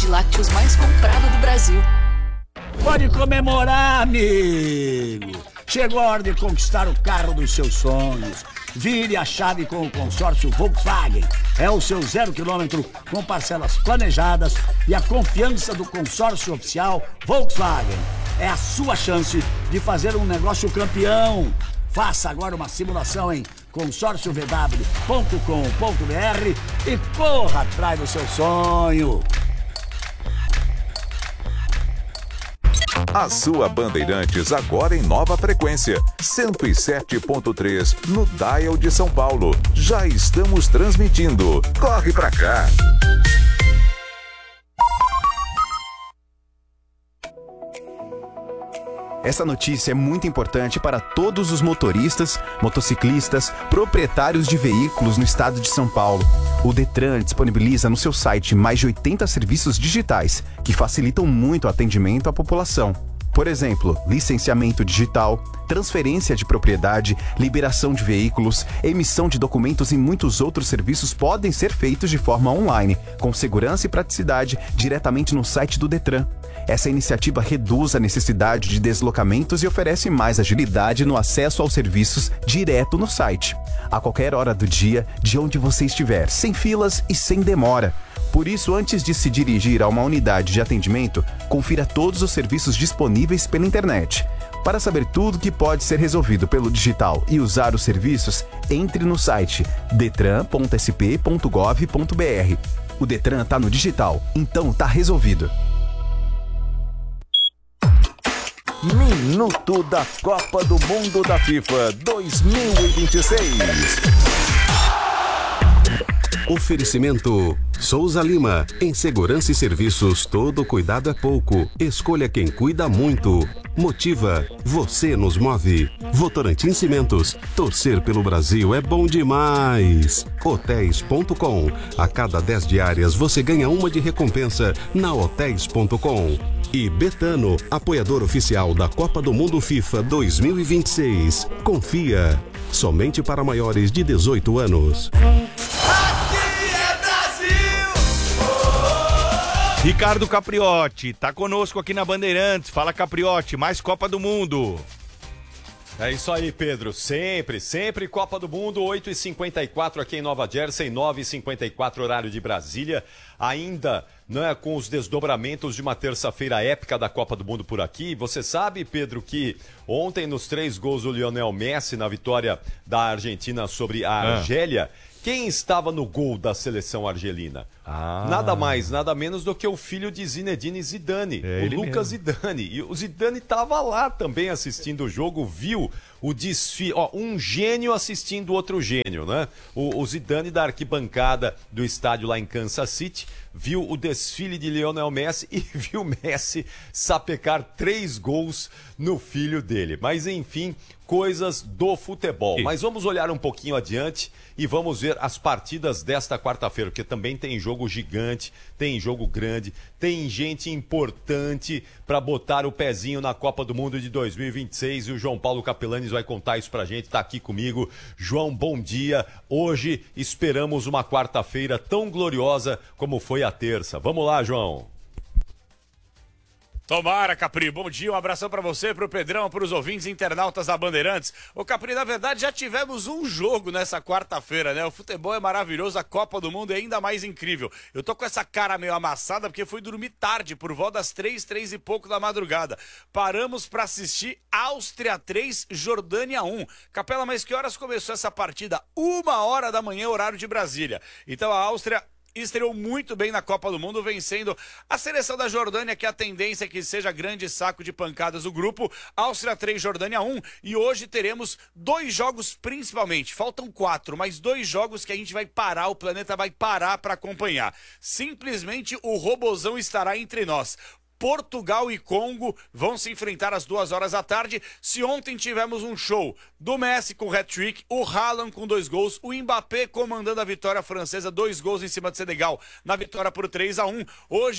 de lácteos mais comprado do Brasil. Pode comemorar, amigo! Chegou a hora de conquistar o carro dos seus sonhos. Vire a chave com o consórcio Volkswagen. É o seu 0 km com parcelas planejadas e a confiança do consórcio oficial Volkswagen. É a sua chance de fazer um negócio campeão. Faça agora uma simulação em consórciovw.com.br e corra atrás do seu sonho. A sua Bandeirantes agora em nova frequência, 107.3 no Dial de São Paulo. Já estamos transmitindo. Corre pra cá! Essa notícia é muito importante para todos os motoristas, motociclistas, proprietários de veículos no estado de São Paulo. O Detran disponibiliza no seu site mais de 80 serviços digitais que facilitam muito o atendimento à população. Por exemplo, licenciamento digital, transferência de propriedade, liberação de veículos, emissão de documentos e muitos outros serviços podem ser feitos de forma online, com segurança e praticidade, diretamente no site do Detran. Essa iniciativa reduz a necessidade de deslocamentos e oferece mais agilidade no acesso aos serviços direto no site. A qualquer hora do dia, de onde você estiver, sem filas e sem demora. Por isso, antes de se dirigir a uma unidade de atendimento, confira todos os serviços disponíveis pela internet. Para saber tudo que pode ser resolvido pelo digital e usar os serviços, entre no site detran.sp.gov.br. O Detran está no digital, então está resolvido. Minuto da Copa do Mundo da FIFA 2026. Oferecimento Souza Lima. Em segurança e serviços, todo cuidado é pouco. Escolha quem cuida muito. Motiva. Você nos move. Votorantim Cimentos. Torcer pelo Brasil é bom demais. Hotéis.com. A cada 10 diárias você ganha uma de recompensa na Hotéis.com. E Betano, apoiador oficial da Copa do Mundo FIFA 2026. Confia. Somente para maiores de 18 anos. Ricardo Capriotti, tá conosco aqui na Bandeirantes. Fala, Capriotti, mais Copa do Mundo. É isso aí, Pedro. Sempre Copa do Mundo, 8h54 aqui em Nova Jersey, 9h54 horário de Brasília. Ainda, né, com os desdobramentos de uma terça-feira épica da Copa do Mundo por aqui. Você sabe, Pedro, que ontem nos 3 gols do Lionel Messi na vitória da Argentina sobre a Argélia, quem estava no gol da seleção argelina? Nada mais, nada menos do que o filho de Zinedine Zidane, o Lucas Zidane. E o Zidane estava lá também assistindo o jogo, viu o desfile, um gênio assistindo outro gênio, né? O Zidane da arquibancada do estádio lá em Kansas City, viu o desfile de Lionel Messi e viu Messi sapecar 3 gols no filho dele. Mas enfim, coisas do futebol. Mas vamos olhar um pouquinho adiante e vamos ver as partidas desta quarta-feira, porque também tem jogo gigante, tem jogo grande, tem gente importante para botar o pezinho na Copa do Mundo de 2026 e o João Paulo Capelanes vai contar isso pra gente, tá aqui comigo. João, bom dia. Hoje esperamos uma quarta-feira tão gloriosa como foi a terça. Vamos lá, João. Tomara, Capri. Bom dia, um abração pra você, pro Pedrão, pros ouvintes internautas da Bandeirantes. Ô, Capri, na verdade já tivemos um jogo nessa quarta-feira, né? O futebol é maravilhoso, a Copa do Mundo é ainda mais incrível. Eu tô com essa cara meio amassada porque fui dormir tarde, por volta das 3 e pouco da madrugada. Paramos pra assistir Áustria 3, Jordânia 1. Capela, mas que horas começou essa partida? 1h da manhã, horário de Brasília. Então a Áustria estreou muito bem na Copa do Mundo, vencendo a seleção da Jordânia, que a tendência é que seja grande saco de pancadas do grupo. Áustria 3, Jordânia 1. E hoje teremos 2 jogos principalmente. Faltam 4, mas 2 jogos que a gente vai parar, o planeta vai parar para acompanhar. Simplesmente o robozão estará entre nós. Portugal e Congo vão se enfrentar às 2h da tarde. Se ontem tivemos um show do Messi com hat-trick, o Haaland com 2 gols, o Mbappé comandando a vitória francesa, 2 gols em cima do Senegal na vitória por 3-1. Hoje,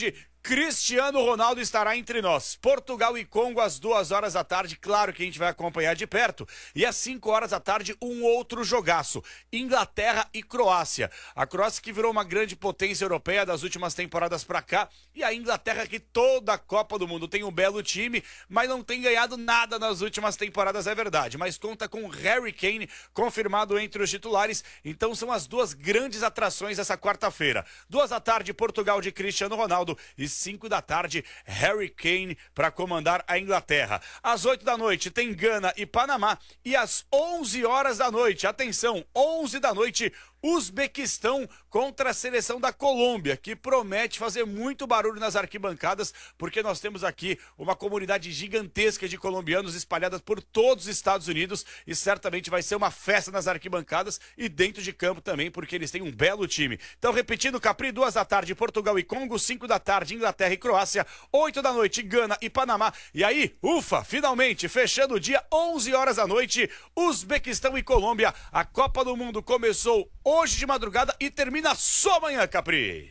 Cristiano Ronaldo estará entre nós. Portugal e Congo às 2h da tarde, claro que a gente vai acompanhar de perto. E às 5h da tarde, um outro jogaço. Inglaterra e Croácia. A Croácia que virou uma grande potência europeia das últimas temporadas pra cá. E a Inglaterra que toda a Copa do Mundo tem um belo time, mas não tem ganhado nada nas últimas temporadas, é verdade. Mas conta com Harry Kane confirmado entre os titulares. Então são as duas grandes atrações dessa quarta-feira. 2h da tarde, Portugal de Cristiano Ronaldo. E 5h da tarde, Harry Kane para comandar a Inglaterra. Às 8h da noite tem Gana e Panamá. E às 11h da noite, atenção, 11h da noite, Uzbequistão contra a seleção da Colômbia, que promete fazer muito barulho nas arquibancadas, porque nós temos aqui uma comunidade gigantesca de colombianos espalhadas por todos os Estados Unidos e certamente vai ser uma festa nas arquibancadas e dentro de campo também, porque eles têm um belo time. Então, repetindo, Capri, 2h da tarde, Portugal e Congo, 5h da tarde, Inglaterra e Croácia, 8h da noite, Gana e Panamá. E aí, ufa, finalmente, fechando o dia, 11h da noite, Uzbequistão e Colômbia. A Copa do Mundo começou hoje de madrugada e termina só amanhã, Capri.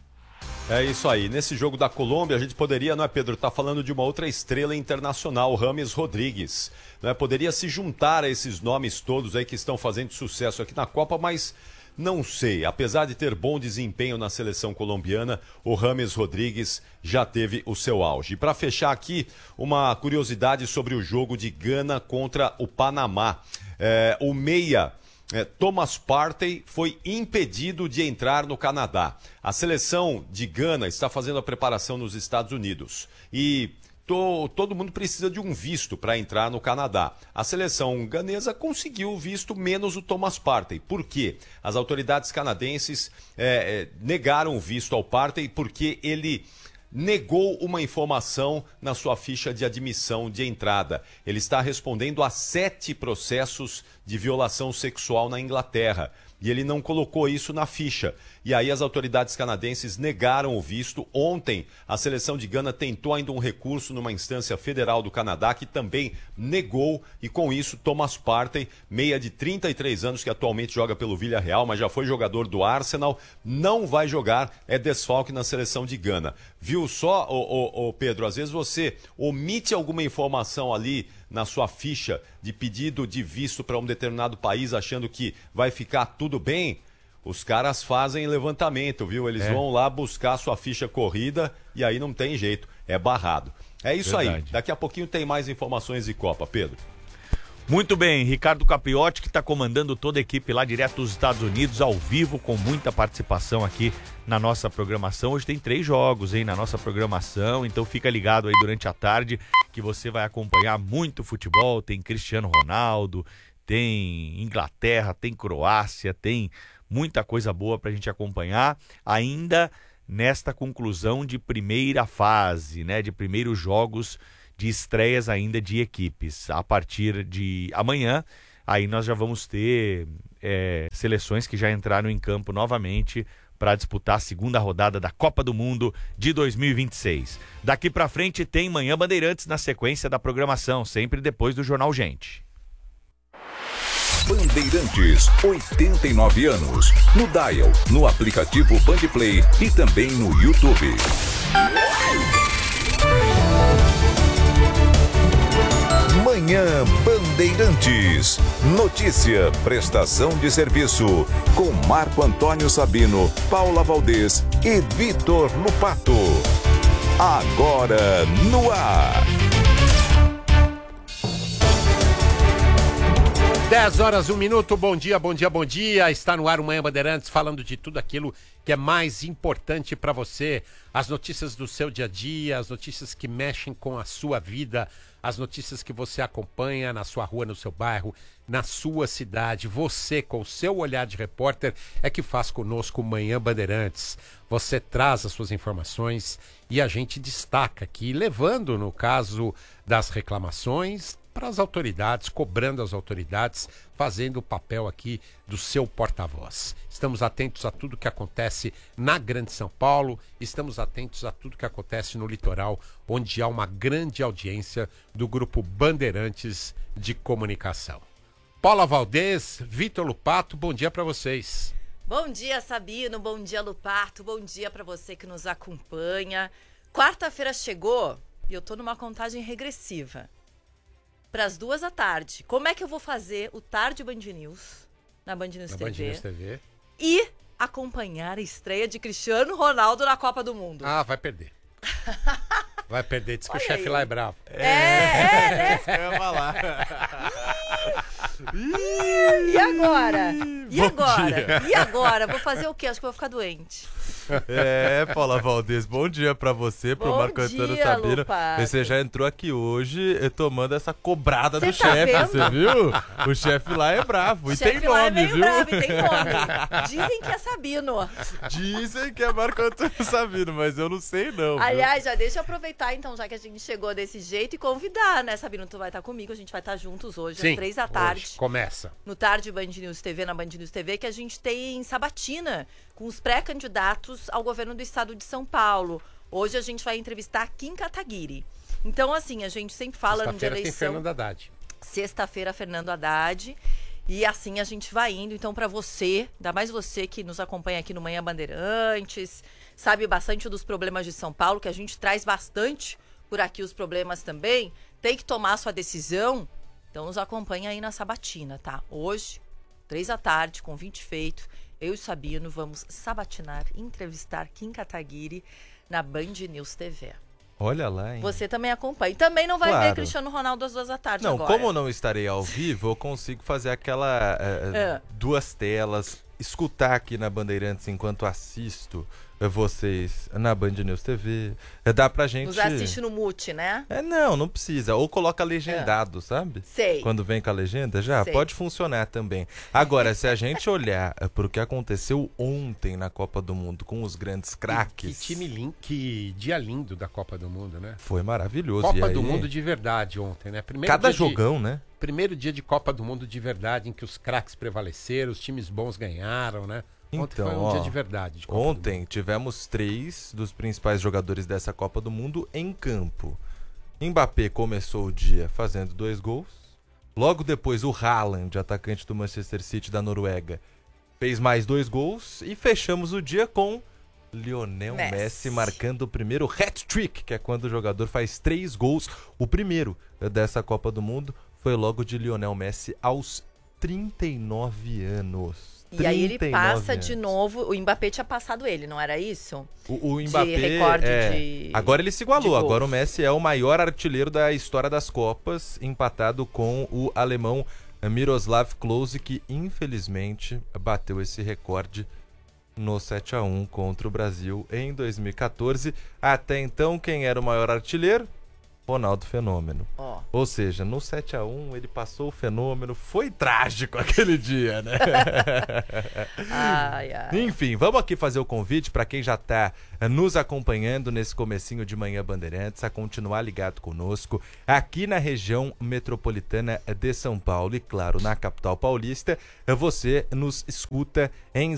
É isso aí. Nesse jogo da Colômbia, a gente poderia, não é, Pedro, tá falando de uma outra estrela internacional, James Rodrigues. Não é? Poderia se juntar a esses nomes todos aí que estão fazendo sucesso aqui na Copa, mas não sei. Apesar de ter bom desempenho na seleção colombiana, o James Rodrigues já teve o seu auge. Para fechar aqui, uma curiosidade sobre o jogo de Gana contra o Panamá. O meia Thomas Partey foi impedido de entrar no Canadá. A seleção de Gana está fazendo a preparação nos Estados Unidos e todo mundo precisa de um visto para entrar no Canadá. A seleção ganesa conseguiu o visto, menos o Thomas Partey. Por quê? As autoridades canadenses negaram o visto ao Partey porque ele negou uma informação na sua ficha de admissão de entrada. Ele está respondendo a 7 processos de violação sexual na Inglaterra. E ele não colocou isso na ficha. E aí as autoridades canadenses negaram o visto. Ontem, a seleção de Gana tentou ainda um recurso numa instância federal do Canadá, que também negou. E com isso, Thomas Partey, meia de 33 anos, que atualmente joga pelo Villarreal, mas já foi jogador do Arsenal, não vai jogar, é desfalque na seleção de Gana. Viu só, Pedro, às vezes você omite alguma informação ali na sua ficha de pedido de visto para um determinado país, achando que vai ficar tudo bem. Os caras fazem levantamento, viu? Eles vão lá buscar a sua ficha corrida e aí não tem jeito, é barrado. É isso aí. Daqui a pouquinho tem mais informações de Copa, Pedro. Muito bem, Ricardo Capriotti, que está comandando toda a equipe lá direto dos Estados Unidos, ao vivo, com muita participação aqui na nossa programação. Hoje tem 3 jogos, hein, na nossa programação, então fica ligado aí durante a tarde que você vai acompanhar muito futebol. Tem Cristiano Ronaldo, tem Inglaterra, tem Croácia, tem muita coisa boa para a gente acompanhar, ainda nesta conclusão de primeira fase, né, de primeiros jogos de estreias ainda de equipes. A partir de amanhã, aí nós já vamos ter seleções que já entraram em campo novamente para disputar a segunda rodada da Copa do Mundo de 2026. Daqui para frente tem Manhã Bandeirantes na sequência da programação, sempre depois do Jornal Gente. Bandeirantes, 89 anos. No Dial, no aplicativo Bandplay e também no YouTube. Manhã Bandeirantes. Notícia, prestação de serviço. Com Marco Antônio Sabino, Paula Valdez e Vitor Lupato. Agora no ar. 10h01. Bom dia, bom dia, bom dia. Está no ar o Manhã Bandeirantes, falando de tudo aquilo que é mais importante para você. As notícias do seu dia a dia, as notícias que mexem com a sua vida, as notícias que você acompanha na sua rua, no seu bairro, na sua cidade. Você, com o seu olhar de repórter, é que faz conosco o Manhã Bandeirantes. Você traz as suas informações e a gente destaca aqui, levando, no caso das reclamações, para as autoridades, cobrando as autoridades, fazendo o papel aqui do seu porta-voz. Estamos atentos a tudo que acontece na Grande São Paulo, estamos atentos a tudo que acontece no litoral, onde há uma grande audiência do Grupo Bandeirantes de Comunicação. Paula Valdez, Vitor Lupato, bom dia para vocês. Bom dia, Sabino, bom dia, Lupato, bom dia para você que nos acompanha. Quarta-feira chegou e eu tô numa contagem regressiva. Para as 2h. Como é que eu vou fazer o Tarde Band News na Band News TV? Band News TV. E acompanhar a estreia de Cristiano Ronaldo na Copa do Mundo. Ah, vai perder. Vai perder, diz que o chefe lá é bravo. Né? Eu ia falar. E agora? E Bom agora? dia. E agora? Vou fazer o quê? Acho que vou ficar doente. Paula Valdez, bom dia pra você, pro Bom Marco Antônio dia, Sabino. Lupato. Você já entrou aqui hoje tomando essa cobrada Cê do tá chefe, vendo? você viu? O chefe lá é bravo e tem Chefe lá é nome, meio viu? bravo e tem nome. Dizem que é Sabino. Dizem que é Marco Antônio Sabino, mas eu não sei não. viu? Aliás, já deixa eu aproveitar então, já que a gente chegou desse jeito, e convidar, né, Sabino? Tu vai estar comigo, a gente vai estar juntos hoje, Sim, às 3h. hoje começa. No Tarde Band News TV, na Band News TV, que a gente tem sabatina com os pré-candidatos ao governo do estado de São Paulo. Hoje a gente vai entrevistar Kim Kataguiri. Então, assim, a gente sempre fala no de Sexta-feira tem eleição. Fernando Haddad. Sexta-feira, Fernando Haddad. E assim a gente vai indo. Então, para você, ainda mais você que nos acompanha aqui no Manhã Bandeirantes, sabe bastante dos problemas de São Paulo, que a gente traz bastante por aqui os problemas também, tem que tomar a sua decisão. Então, nos acompanha aí na sabatina, tá? Hoje, 3h, convite feito. Eu e o Sabino vamos sabatinar, entrevistar Kim Kataguiri na Band News TV. Olha lá, hein? Você também acompanha. E também não vai ver Claro. Cristiano Ronaldo às 2h Não, agora. como eu não estarei ao vivo, eu consigo fazer aquela duas telas, escutar aqui na Bandeirantes enquanto assisto vocês na Band News TV. Dá pra gente... Nos assiste no mute, né? Não precisa. Ou coloca legendado, sabe? Sei. Quando vem com a legenda, já Sei. pode funcionar também. Agora, se a gente olhar pro que aconteceu ontem na Copa do Mundo com os grandes craques... Que time lindo, que dia lindo da Copa do Mundo, né? Foi maravilhoso. Copa E aí, do Mundo de verdade ontem, né? Cada jogão, né? Primeiro dia de Copa do Mundo de verdade, em que os craques prevaleceram, os times bons ganharam, né? Ontem Então, foi um dia de verdade. De Copa do ontem Mundo. tivemos 3 dos principais jogadores dessa Copa do Mundo em campo. Mbappé começou o dia fazendo 2 gols. Logo depois o Haaland, atacante do Manchester City da Noruega, fez mais 2 gols. E fechamos o dia com Lionel Messi marcando o primeiro hat-trick, que é quando o jogador faz 3 gols. O primeiro dessa Copa do Mundo foi logo de Lionel Messi aos 39 anos. E aí ele 39 passa anos. de novo. O Mbappé tinha passado ele, não era isso? O Mbappé, de recorde de... agora ele se de igualou. gols. Agora o Messi é o maior artilheiro da história das Copas, empatado com o alemão Miroslav Klose, que infelizmente bateu esse recorde no 7-1 contra o Brasil em 2014. Até então, quem era o maior artilheiro? Ronaldo Fenômeno. Ou seja, no 7-1 ele passou o Fenômeno. Foi trágico aquele dia, né? Ai, ai. Enfim, vamos aqui fazer o convite para quem já está nos acompanhando nesse comecinho de Manhã Bandeirantes a continuar ligado conosco aqui na região metropolitana de São Paulo e, claro, na capital paulista. Você nos escuta em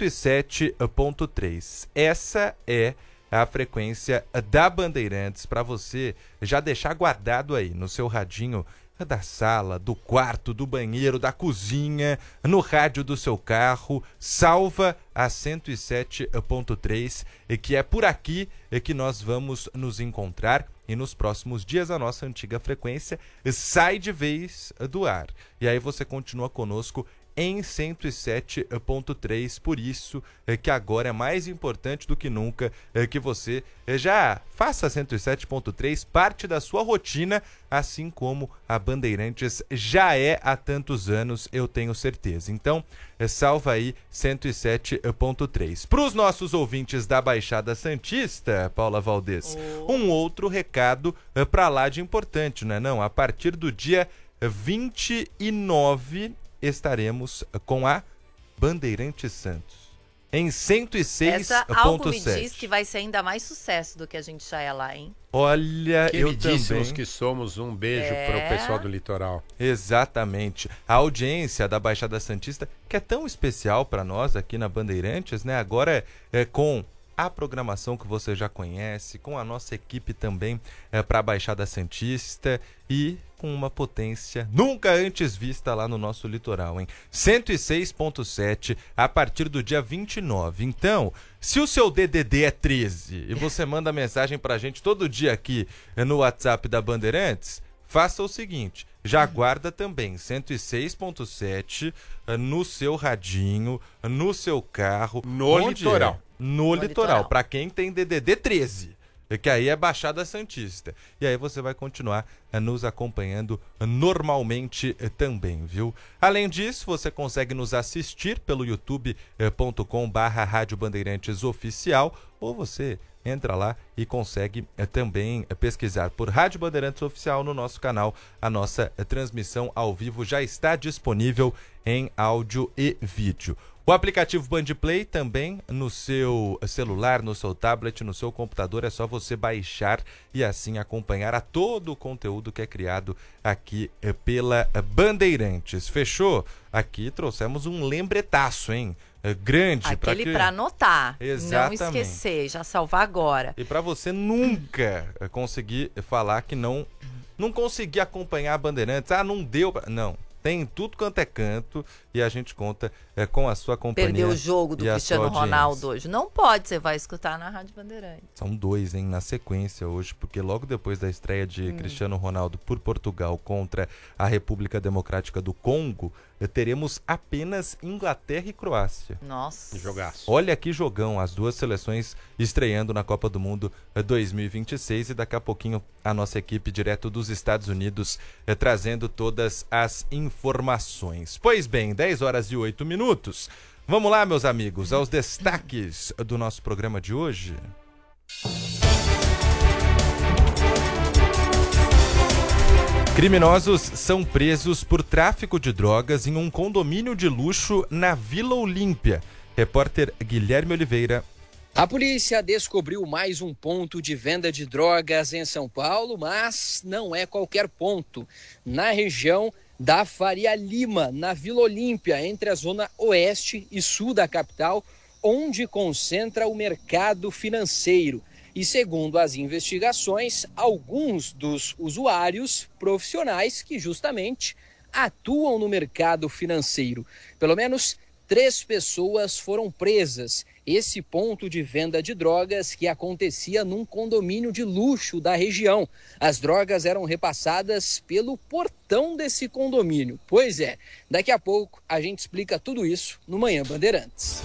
107.3. Essa é a frequência da Bandeirantes para você já deixar guardado aí no seu radinho da sala, do quarto, do banheiro, da cozinha, no rádio do seu carro. Salva a 107.3, que é por aqui que nós vamos nos encontrar. E nos próximos dias a nossa antiga frequência sai de vez do ar. E aí você continua conosco em 107.3, por isso que agora é mais importante do que nunca que você já faça 107.3 parte da sua rotina, assim como a Bandeirantes já é há tantos anos, eu tenho certeza. Então, salva aí 107.3. Para os nossos ouvintes da Baixada Santista, Paula Valdez, um outro recado para lá de importante, não é não? A partir do dia 29 estaremos com a Bandeirantes Santos em 106.7. Algo me diz que vai ser ainda mais sucesso do que a gente já é lá, hein? Olha, eu também. Que somos. Um beijo para o pessoal do litoral. Exatamente. A audiência da Baixada Santista, que é tão especial para nós aqui na Bandeirantes, né? Agora com a programação que você já conhece, com a nossa equipe também para a Baixada Santista e com uma potência nunca antes vista lá no nosso litoral, hein? 106.7 a partir do dia 29. Então, se o seu DDD é 13 e você manda mensagem pra gente todo dia aqui no WhatsApp da Bandeirantes, faça o seguinte, já guarda também 106.7 no seu radinho, no seu carro. No litoral. No litoral, para quem tem DDD 13, que aí é Baixada Santista. E aí você vai continuar nos acompanhando normalmente também, viu? Além disso, você consegue nos assistir pelo youtube.com/Rádio Bandeirantes Oficial, ou você entra lá e consegue também pesquisar por Rádio Bandeirantes Oficial no nosso canal. A nossa transmissão ao vivo já está disponível em áudio e vídeo. O aplicativo Bandplay também no seu celular, no seu tablet, no seu computador, é só você baixar e assim acompanhar a todo o conteúdo que é criado aqui pela Bandeirantes. Fechou? Aqui trouxemos um lembretaço, hein? Grande. Aquele para anotar, Exatamente. Não esquecer, já salvar agora. E para você nunca conseguir falar que não consegui acompanhar a Bandeirantes, não deu, não. Tem tudo quanto é canto e a gente conta com a sua companhia. Perdeu o jogo do Cristiano Ronaldo hoje. Não pode, você vai escutar na Rádio Bandeirantes. São 2, hein, na sequência hoje, porque logo depois da estreia de Cristiano Ronaldo por Portugal contra a República Democrática do Congo, teremos apenas Inglaterra e Croácia. Nossa. Jogaço. Olha que jogão, as duas seleções estreando na Copa do Mundo 2026 e daqui a pouquinho a nossa equipe direto dos Estados Unidos trazendo todas as informações. Pois bem, 10h08. Vamos lá, meus amigos, aos destaques do nosso programa de hoje. Criminosos são presos por tráfico de drogas em um condomínio de luxo na Vila Olímpia. Repórter Guilherme Oliveira. A polícia descobriu mais um ponto de venda de drogas em São Paulo, mas não é qualquer ponto. Na região da Faria Lima, na Vila Olímpia, entre a zona oeste e sul da capital, onde concentra o mercado financeiro. E segundo as investigações, alguns dos usuários profissionais que justamente atuam no mercado financeiro. Pelo menos 3 pessoas foram presas. Esse ponto de venda de drogas que acontecia num condomínio de luxo da região. As drogas eram repassadas pelo portão desse condomínio. Pois é, daqui a pouco a gente explica tudo isso no Manhã Bandeirantes.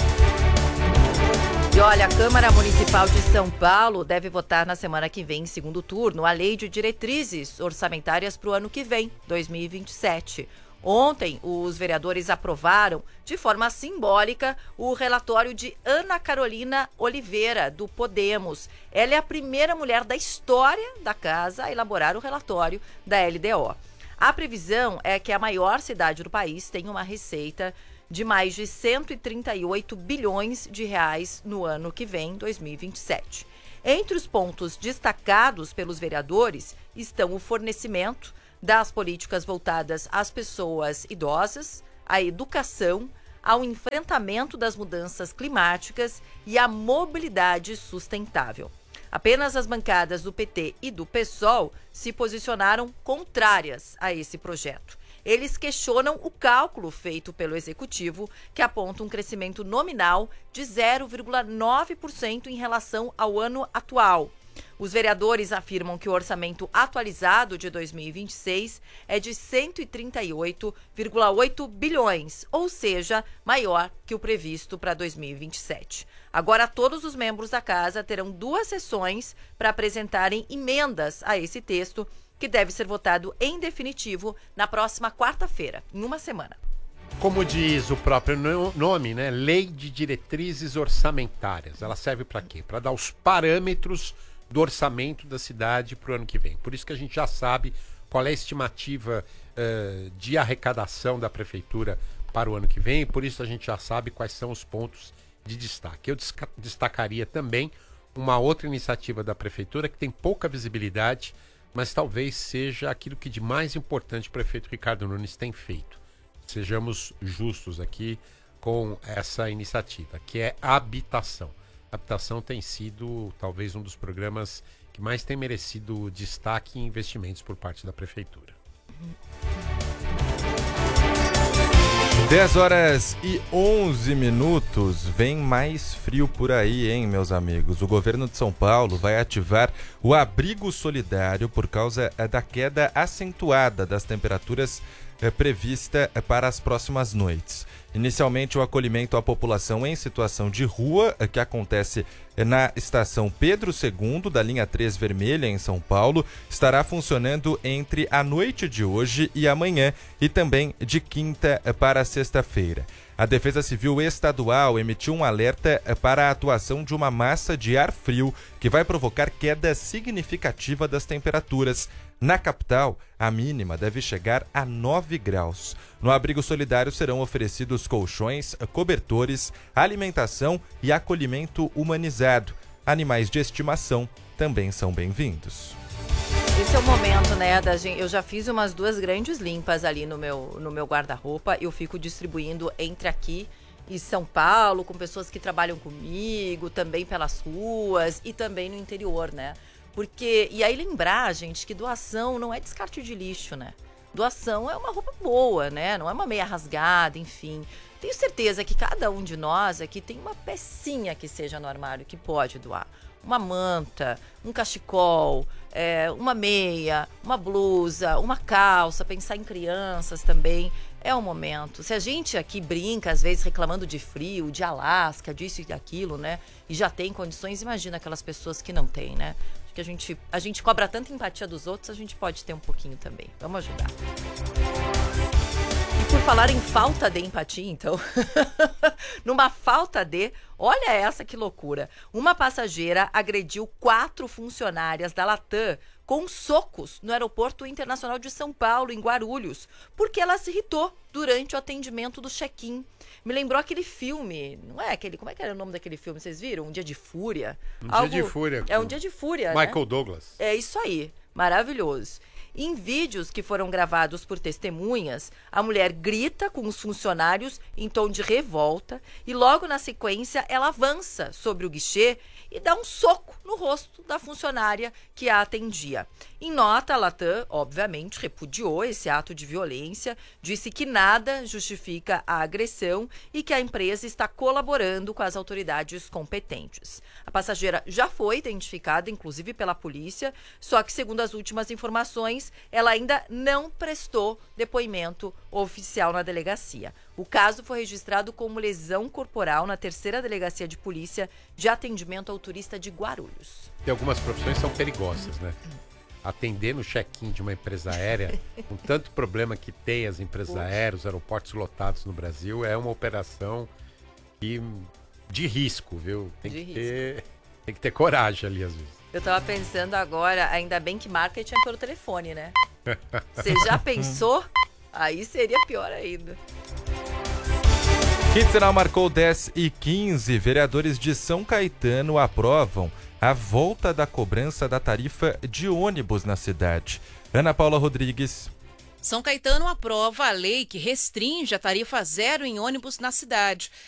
E olha, a Câmara Municipal de São Paulo deve votar na semana que vem, em segundo turno, a Lei de Diretrizes Orçamentárias para o ano que vem, 2027. Ontem, os vereadores aprovaram, de forma simbólica, o relatório de Ana Carolina Oliveira, do Podemos. Ela é a primeira mulher da história da casa a elaborar o relatório da LDO. A previsão é que a maior cidade do país tenha uma receita de mais de 138 bilhões de reais no ano que vem, 2027. Entre os pontos destacados pelos vereadores estão o fornecimento das políticas voltadas às pessoas idosas, à educação, ao enfrentamento das mudanças climáticas e à mobilidade sustentável. Apenas as bancadas do PT e do PSOL se posicionaram contrárias a esse projeto. Eles questionam o cálculo feito pelo Executivo, que aponta um crescimento nominal de 0,9% em relação ao ano atual. Os vereadores afirmam que o orçamento atualizado de 2026 é de 138,8 bilhões, ou seja, maior que o previsto para 2027. Agora, todos os membros da casa terão 2 sessões para apresentarem emendas a esse texto, que deve ser votado em definitivo na próxima quarta-feira, em uma semana. Como diz o próprio nome, né? Lei de Diretrizes Orçamentárias. Ela serve para quê? Para dar os parâmetros do orçamento da cidade para o ano que vem. Por isso que a gente já sabe qual é a estimativa de arrecadação da prefeitura para o ano que vem, por isso a gente já sabe quais são os pontos de destaque. Eu destacaria também uma outra iniciativa da prefeitura que tem pouca visibilidade, mas talvez seja aquilo que de mais importante o prefeito Ricardo Nunes tem feito. Sejamos justos aqui com essa iniciativa, que é a habitação. Habitação tem sido talvez um dos programas que mais tem merecido destaque e investimentos por parte da Prefeitura. 10h11. Vem mais frio por aí, hein, meus amigos? O governo de São Paulo vai ativar o abrigo solidário por causa da queda acentuada das temperaturas prevista para as próximas noites. Inicialmente, o acolhimento à população em situação de rua, que acontece na estação Pedro II, da linha 3 vermelha, em São Paulo, estará funcionando entre a noite de hoje e amanhã e também de quinta para sexta-feira. A Defesa Civil Estadual emitiu um alerta para a atuação de uma massa de ar frio que vai provocar queda significativa das temperaturas. Na capital, a mínima deve chegar a 9 graus. No abrigo solidário serão oferecidos colchões, cobertores, alimentação e acolhimento humanizado. Animais de estimação também são bem-vindos. Esse é o momento, né, da gente. Eu já fiz umas 2 grandes limpas ali no meu guarda-roupa. Eu fico distribuindo entre aqui e São Paulo, com pessoas que trabalham comigo, também pelas ruas e também no interior, né? Porque, e aí lembrar, gente, que doação não é descarte de lixo, né? Doação é uma roupa boa, né? Não é uma meia rasgada, enfim. Tenho certeza que cada um de nós aqui tem uma pecinha que seja no armário que pode doar. Uma manta, um cachecol, uma meia, uma blusa, uma calça, pensar em crianças também. É o momento. Se a gente aqui brinca, às vezes, reclamando de frio, de Alasca, disso e daquilo, né? E já tem condições, imagina aquelas pessoas que não têm, né? Acho que a gente cobra tanta empatia dos outros, a gente pode ter um pouquinho também. Vamos ajudar. E por falar em falta de empatia, então, numa falta de... Olha essa que loucura. Uma passageira agrediu 4 funcionárias da Latam com socos no Aeroporto Internacional de São Paulo, em Guarulhos, porque ela se irritou durante o atendimento do check-in. Me lembrou aquele filme, não é aquele... Como é que era o nome daquele filme? Vocês viram? Um Dia de Fúria? Dia de Fúria. É Um Dia de Fúria, Michael né? Douglas. É isso aí. Maravilhoso. Em vídeos que foram gravados por testemunhas, a mulher grita com os funcionários em tom de revolta e logo na sequência ela avança sobre o guichê e dá um soco no rosto da funcionária que a atendia. Em nota, a Latam, obviamente, repudiou esse ato de violência, disse que nada justifica a agressão e que a empresa está colaborando com as autoridades competentes. A passageira já foi identificada, inclusive pela polícia, só que, segundo as últimas informações, ela ainda não prestou depoimento oficial na delegacia. O caso foi registrado como lesão corporal na 3ª Delegacia de Polícia de Atendimento ao Turista de Guarulhos. Tem algumas profissões que são perigosas, né? Atender no check-in de uma empresa aérea, com tanto problema que tem as empresas aéreas, os aeroportos lotados no Brasil, é uma operação de risco, viu? Tem que ter coragem ali, às vezes. Eu tava pensando agora, ainda bem que marketing é pelo telefone, né? Você já pensou? Aí seria pior ainda. Hit Sinal marcou 10h15. Vereadores de São Caetano aprovam a volta da cobrança da tarifa de ônibus na cidade. Ana Paula Rodrigues. São Caetano aprova a lei que restringe a tarifa zero em ônibus na cidade.